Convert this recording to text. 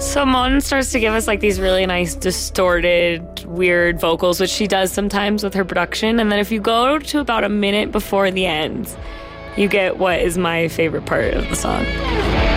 So Mon starts to give us like these really nice distorted, weird vocals, which she does sometimes with her production. And then if you go to about a minute before the end, you get what is my favorite part of the song.